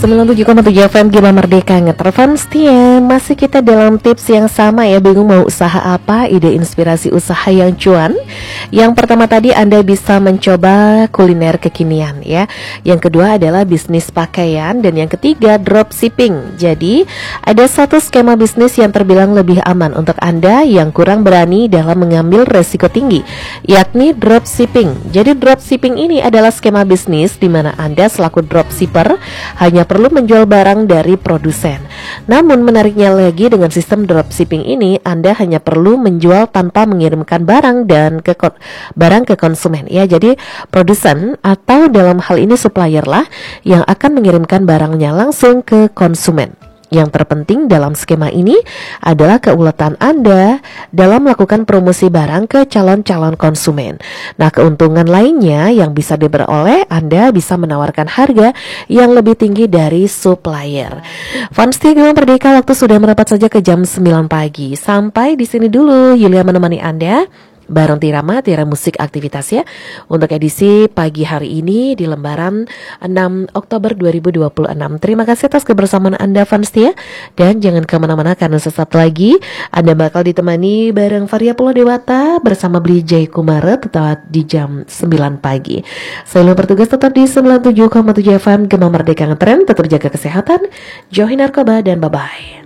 97,7 FM Gema Merdeka Ngetrvan setia. Masih kita dalam tips yang sama ya. Bingung mau usaha apa? Ide inspirasi usaha yang cuan. Yang pertama tadi Anda bisa mencoba kuliner kekinian ya. Yang kedua adalah bisnis pakaian. Dan yang ketiga dropshipping. Jadi ada satu skema bisnis yang terbilang lebih aman untuk Anda yang kurang berani dalam mengambil resiko tinggi, yakni dropshipping. Jadi dropshipping ini adalah skema bisnis di mana Anda selaku dropshipper hanya perlu menjual barang dari produsen. Namun menariknya lagi, dengan sistem dropshipping ini Anda hanya perlu menjual tanpa mengirimkan barang barang ke konsumen ya. Jadi produsen atau dalam hal ini supplier lah yang akan mengirimkan barangnya langsung ke konsumen. Yang terpenting dalam skema ini adalah keuletan Anda dalam melakukan promosi barang ke calon-calon konsumen. Nah, keuntungan lainnya yang bisa diperoleh, Anda bisa menawarkan harga yang lebih tinggi dari supplier. Fans Gema Merdeka, waktu sudah merapat saja ke jam 9 pagi. Sampai di sini dulu Yulia menemani Anda bareng Tirama Musik Aktivitas ya, untuk edisi pagi hari ini di lembaran 6 Oktober 2026. Terima kasih atas kebersamaan Anda fans ya. Dan jangan kemana-mana karena sesaat lagi Anda bakal ditemani bareng Varia Pulau Dewata bersama Bli Jai Kumara tetap di jam 9 pagi. Saya bertugas tetap di 97,7 FM Gema Merdeka Ngetren. Tetap jaga kesehatan, jauhi narkoba, dan bye-bye.